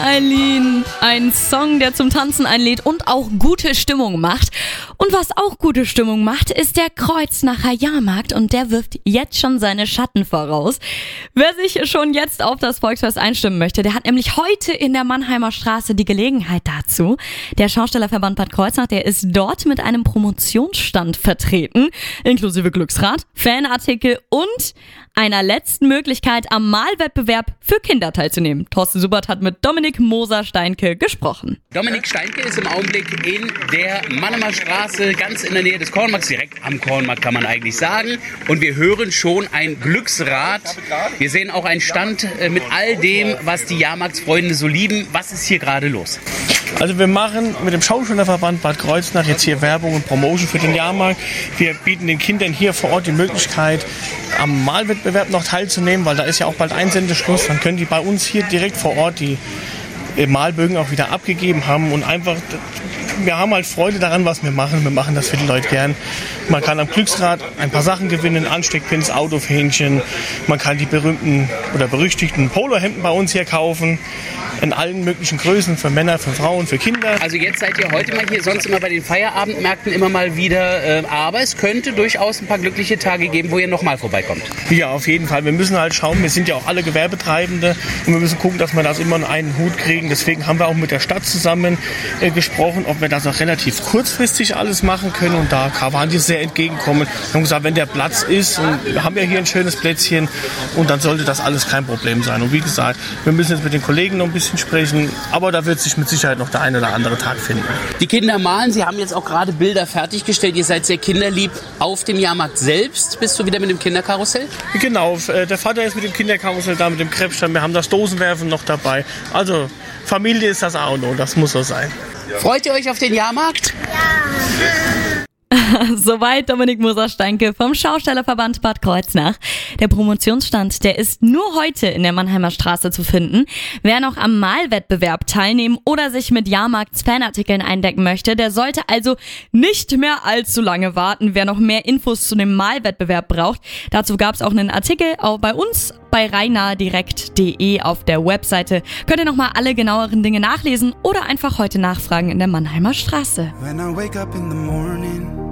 Eileen. Ein Song, der zum Tanzen einlädt und auch gute Stimmung macht. Und was auch gute Stimmung macht, ist der Kreuznacher Jahrmarkt und der wirft jetzt schon seine Schatten voraus. Wer sich schon jetzt auf das Volksfest einstimmen möchte, der hat nämlich heute in der Mannheimer Straße die Gelegenheit dazu. Der Schaustellerverband Bad Kreuznach, der ist dort mit einem Promotionsstand vertreten, inklusive Glücksrad, Fanartikel und einer letzten Möglichkeit, am Malwettbewerb für Kinder teilzunehmen. Thorsten Subert hat mit Dominik Moser-Steinke gesprochen. Dominik Steinke ist im Augenblick in der Mannheimer Straße, ganz in der Nähe des Kornmarkts, direkt am Kornmarkt kann man eigentlich sagen. Und wir hören schon ein Glücksrad. Wir sehen auch einen Stand mit all dem, was die Jahrmarktsfreunde so lieben. Was ist hier gerade los? Also wir machen mit dem Schaustellerverband Bad Kreuznach jetzt hier Werbung und Promotion für den Jahrmarkt. Wir bieten den Kindern hier vor Ort die Möglichkeit, am Malwettbewerb noch teilzunehmen, weil da ist ja auch bald Einsendeschluss. Dann können die bei uns hier direkt vor Ort die Malbögen auch wieder abgegeben haben und einfach, wir haben halt Freude daran, was wir machen. Wir machen das für die Leute gern. Man kann am Glücksrad ein paar Sachen gewinnen, Ansteckpins, Autofähnchen. Man kann die berühmten oder berüchtigten Polohemden bei uns hier kaufen. In allen möglichen Größen, für Männer, für Frauen, für Kinder. Also jetzt seid ihr heute mal hier, sonst immer bei den Feierabendmärkten immer mal wieder. Aber es könnte durchaus ein paar glückliche Tage geben, wo ihr nochmal vorbeikommt. Ja, auf jeden Fall. Wir müssen halt schauen, wir sind ja auch alle Gewerbetreibende und wir müssen gucken, dass wir das immer in einen Hut kriegen. Deswegen haben wir auch mit der Stadt zusammen gesprochen, ob wir das auch relativ kurzfristig alles machen können. Und da waren die sehr entgegenkommen. Wir haben gesagt, wenn der Platz ist, und wir haben ja hier ein schönes Plätzchen, und dann sollte das alles kein Problem sein. Und wie gesagt, wir müssen jetzt mit den Kollegen noch ein bisschen sprechen, aber da wird sich mit Sicherheit noch der ein oder andere Tag finden. Die Kinder malen, Sie haben jetzt auch gerade Bilder fertiggestellt. Ihr seid sehr kinderlieb. Auf dem Jahrmarkt selbst bist du wieder mit dem Kinderkarussell? Genau, der Vater ist mit dem Kinderkarussell da, mit dem Krebsstand. Wir haben das Dosenwerfen noch dabei. Also Familie ist das A und O, das muss so sein. Freut ihr euch auf den Jahrmarkt? Ja. Soweit Dominik Moser-Steinke vom Schaustellerverband Bad Kreuznach. Der Promotionsstand, der ist nur heute in der Mannheimer Straße zu finden. Wer noch am Malwettbewerb teilnehmen oder sich mit Jahrmarkts-Fanartikeln eindecken möchte, der sollte also nicht mehr allzu lange warten. Wer noch mehr Infos zu dem Malwettbewerb braucht, dazu gab es auch einen Artikel auch bei uns bei rheinnahedirekt.de auf der Webseite. Könnt ihr nochmal alle genaueren Dinge nachlesen oder einfach heute nachfragen in der Mannheimer Straße. When I wake up in the morning,